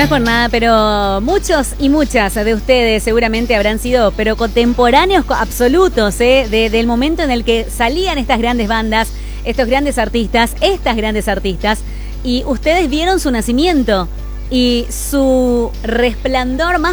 es por nada, pero muchos y muchas de ustedes seguramente habrán sido, pero contemporáneos absolutos, del momento en el que salían estas grandes bandas, estos grandes artistas, estas grandes artistas, y ustedes vieron su nacimiento y su resplandor más